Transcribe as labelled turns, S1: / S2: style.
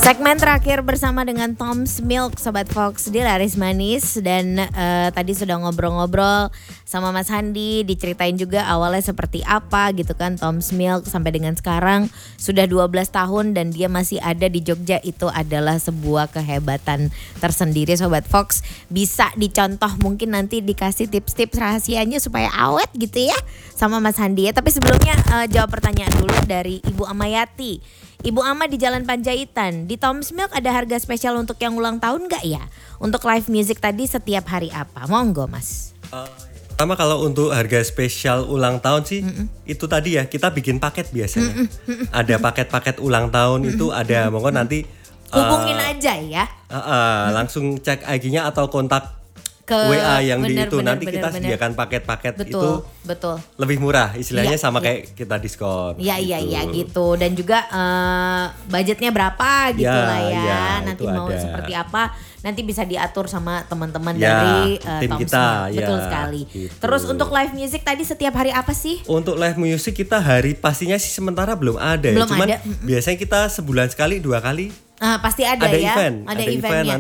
S1: Segmen terakhir bersama dengan Tom's Milk, Sobat Fox di Laris Manis. Dan tadi sudah ngobrol-ngobrol sama Mas Handi, diceritain juga awalnya seperti apa gitu kan Tom's Milk sampai dengan sekarang sudah 12 tahun dan dia masih ada di Jogja. Itu adalah sebuah kehebatan tersendiri Sobat Fox. Bisa dicontoh, mungkin nanti dikasih tips-tips rahasianya supaya awet gitu ya sama Mas Handi ya. Tapi sebelumnya jawab pertanyaan dulu dari Ibu Amayati. Ibu Ama di Jalan Panjaitan, di Tom's Milk ada harga spesial untuk yang ulang tahun gak ya? Untuk live music tadi setiap hari apa? Monggo Mas.
S2: Pertama kalau untuk harga spesial ulang tahun sih itu tadi ya, kita bikin paket biasanya. Ada paket-paket ulang tahun itu ada, monggo nanti
S1: hubungin aja ya.
S2: Langsung cek IG-nya atau kontak
S1: Ke
S2: WA yang
S1: bener,
S2: di itu.
S1: bener,
S2: Nanti kita sediakan paket-paket itu
S1: betul.
S2: lebih murah. Istilahnya
S1: Iya,
S2: sama
S1: iya.
S2: kayak kita diskon.
S1: Iya gitu. Dan juga budgetnya berapa gitu
S2: Ya,
S1: lah ya.
S2: ya,
S1: Nanti
S2: itu
S1: mau
S2: ada.
S1: seperti apa nanti bisa diatur sama teman-teman
S2: Ya,
S1: dari
S2: tim
S1: Tom's
S2: kita,
S1: Milk. Betul
S2: ya,
S1: sekali.
S2: gitu.
S1: Terus untuk live music tadi setiap hari apa sih?
S2: Untuk live music kita hari pastinya sih sementara belum ada.
S1: Belum
S2: Cuman
S1: ada.
S2: biasanya kita sebulan sekali 2 kali
S1: Pasti ada ya.
S2: event.
S1: Ada
S2: event
S1: eventnya.